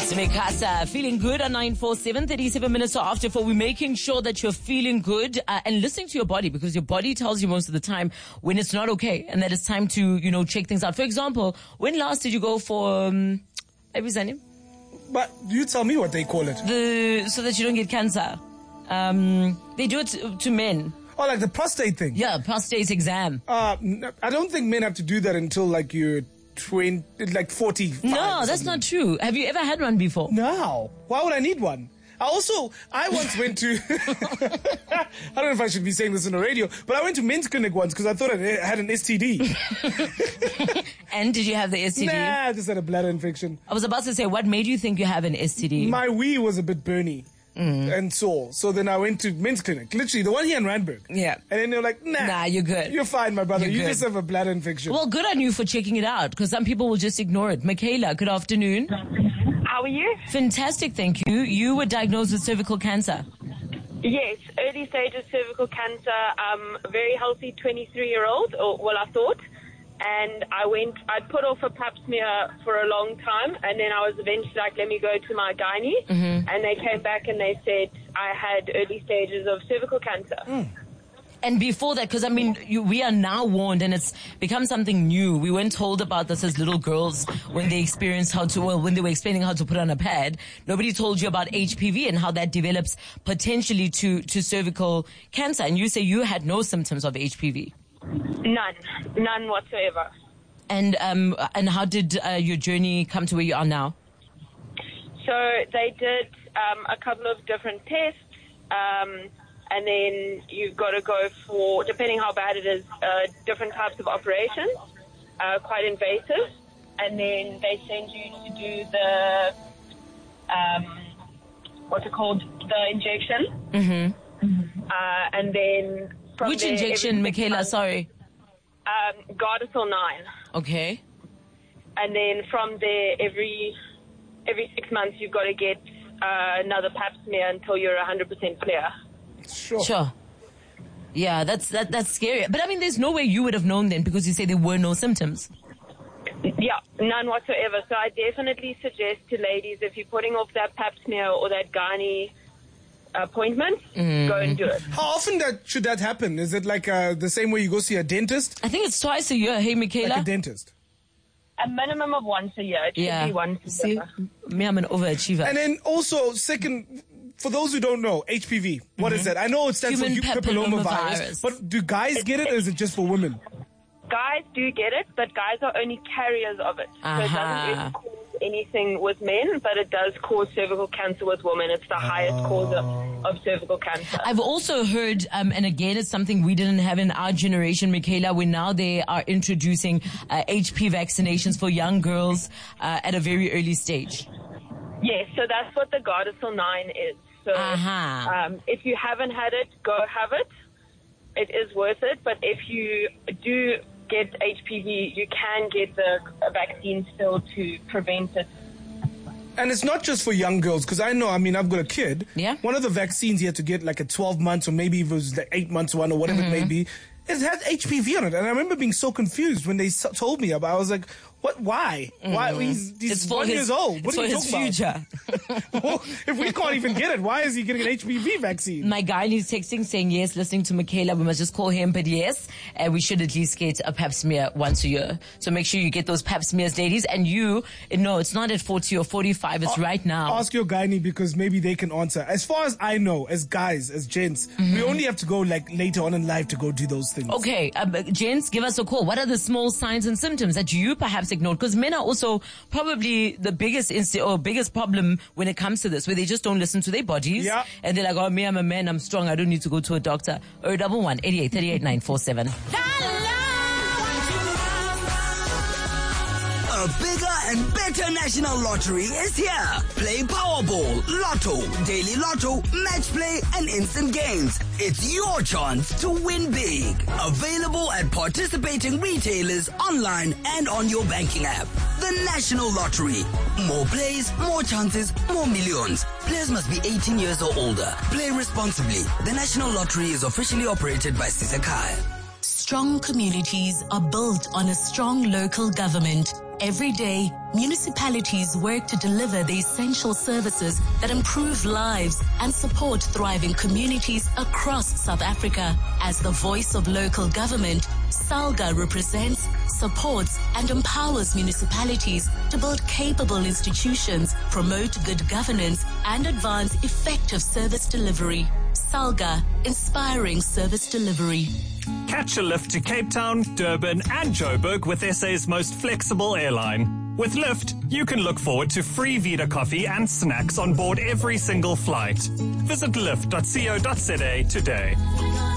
That's Mikasa, feeling good on 947, 37 minutes after 4. We're making sure that you're feeling good and listening to your body, because your body tells you most of the time when it's not okay and that it's time to, check things out. For example, when last did you go for, Ebizani? But you tell me what they call it. So that you don't get cancer. They do it to men. Oh, like the prostate thing? Yeah, prostate exam. I don't think men have to do that until like you're 45. No, that's not true. Have you ever had one before? No. Why would I need one? I once went to, I don't know if I should be saying this on the radio, but I went to men's clinic once because I thought I had an STD. And did you have the STD? Nah, I just had a bladder infection. I was about to say, what made you think you have an STD? My wee was a bit burny. And sore. So then I went to men's clinic, literally the one here in Randburg. Yeah. And then they're like, nah, you're good. You're fine, my brother. You're You good. just have a bladder infection. Well, good on you for checking it out, because some people will just ignore it. Michaela, good afternoon. How are you? Fantastic, thank you. You were diagnosed with cervical cancer. Yes, early stages cervical cancer. A very healthy 23-year-old, or well, I thought. And I'd put off a pap smear for a long time, and then I was eventually like, let me go to my gynae. And they came back and they said I had early stages of cervical cancer. And before that, because we are now warned, and it's become something new. We weren't told about this as little girls when they when they were explaining how to put on a pad. Nobody told you about HPV and how that develops potentially to cervical cancer. And you say you had no symptoms of HPV. None whatsoever. And how did your journey come to where you are now? So they did a couple of different tests, and then you've got to go for, depending how bad it is, different types of operations, quite invasive, and then they send you to do the, the injection. And then from Which there, injection, Michaela? Sorry. Gardasil 9. Okay. And then from there, every 6 months, you've got to get another pap smear until you're 100% clear. Sure. Yeah, that's scary. But there's no way you would have known then, because you say there were no symptoms. Yeah, none whatsoever. So I definitely suggest to ladies, if you're putting off that pap smear or that gynae appointment, go and do it. How often should that happen? Is it like the same way you go see a dentist? I think it's twice a year. Hey, Michaela? Like a dentist. A minimum of once a year. It should be once a year. Me, I'm an overachiever. And then also, second, for those who don't know, HPV, what is that? I know it stands for Human papillomavirus, but do guys get it, or is it just for women? Guys do get it, but guys are only carriers of it. So it doesn't really cause anything with men, but it does cause cervical cancer with women. It's the highest cause of cervical cancer. I've also heard, and again, it's something we didn't have in our generation, Michaela, where now they are introducing HP vaccinations for young girls at a very early stage. Yes, so that's what the Gardasil 9 is. So if you haven't had it, go have it. It is worth it, but if you do get HPV, you can get the vaccine still to prevent it. And it's not just for young girls, because I know, I've got a kid. Yeah. One of the vaccines he had to get like a 12 months, or maybe if it was like 8 months one, or whatever it may be, it had HPV on it. And I remember being so confused when they told me about it. I was like, what? Why? Why? He's 1 year old. What are you talking about? Well, if we can't even get it, why is he getting an HPV vaccine? My guy is texting saying, yes, listening to Michaela, we must just call him, but yes, we should at least get a pap smear once a year. So make sure you get those pap smears, ladies. And it's not at 40 or 45, it's right now. Ask your gynae, because maybe they can answer. As far as I know, as guys, as gents, we only have to go like later on in life to go do those things. Okay, gents, give us a call. What are the small signs and symptoms that you perhaps ignored? Because men are also probably the biggest problem when it comes to this, where they just don't listen to their bodies. Yeah. And they're like, oh, me, I'm a man, I'm strong, I don't need to go to a doctor. 011 88 38 947. A bigger and better national lottery is here. Play Powerball, Lotto, Daily Lotto, Match Play, and Instant Games. It's your chance to win big. Available at participating retailers, online, and on your banking app. The National Lottery. More plays, more chances, more millions. Players must be 18 years or older. Play responsibly. The National Lottery is officially operated by Sisakai. Strong communities are built on a strong local government. Every day, municipalities work to deliver the essential services that improve lives and support thriving communities across South Africa. As the voice of local government, SALGA represents, supports, and empowers municipalities to build capable institutions, promote good governance, and advance effective service delivery. SALGA, inspiring service delivery. Catch a lift to Cape Town, Durban, and Joburg with SA's most flexible airline. With Lyft, you can look forward to free Vita coffee and snacks on board every single flight. Visit lyft.co.za today.